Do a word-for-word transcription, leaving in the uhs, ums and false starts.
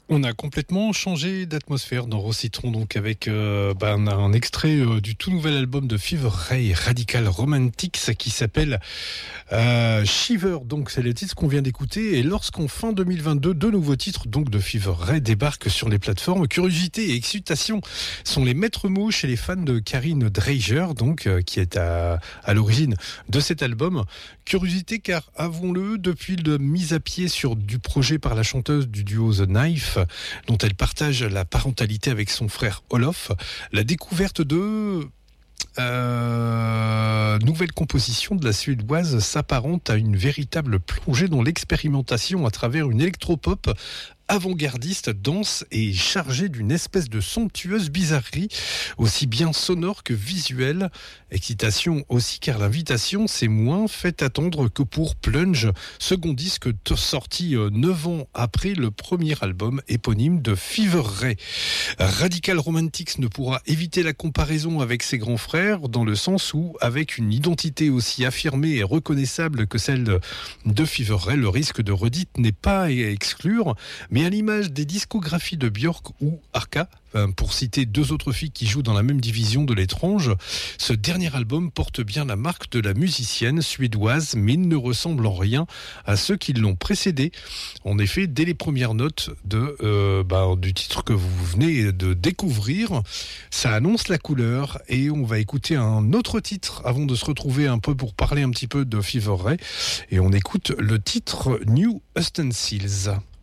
On a complètement changé d'atmosphère dans Rocitron, donc avec euh, bah, un, un extrait euh, du tout nouvel album de Fever Ray, Radical Romantics, qui s'appelle euh, Shiver. Donc c'est le titre qu'on vient d'écouter. Et lorsqu'en fin deux mille vingt-deux, deux nouveaux titres donc de Fever Ray débarquent sur les plateformes, curiosité et excitation sont les maîtres mots chez les fans de Karine Dreijer, donc euh, qui est à, à l'origine de cet album. Curiosité car, avouons-le, depuis la mise à pied sur du projet par la chanteuse du duo The Knife, dont elle partage la parentalité avec son frère Olof, la découverte de euh, nouvelle composition de la Suédoise s'apparente à une véritable plongée dans l'expérimentation à travers une électropop avant-gardiste, dense et chargée d'une espèce de somptueuse bizarrerie, aussi bien sonore que visuelle. Excitation aussi car l'invitation s'est moins fait attendre que pour Plunge, second disque sorti neuf ans après le premier album éponyme de Fever Ray. Radical Romantics ne pourra éviter la comparaison avec ses grands frères, dans le sens où, avec une identité aussi affirmée et reconnaissable que celle de Fever Ray, le risque de redite n'est pas à exclure. Mais à l'image des discographies de Björk ou Arca, pour citer deux autres filles qui jouent dans la même division de l'étrange, ce dernier album porte bien la marque de la musicienne suédoise, mais ne ressemble en rien à ceux qui l'ont précédé. En effet, dès les premières notes de, euh, bah, du titre que vous venez de découvrir, ça annonce la couleur. Et on va écouter un autre titre avant de se retrouver un peu pour parler un petit peu de Fever Ray. Et on écoute le titre New Ustensiles.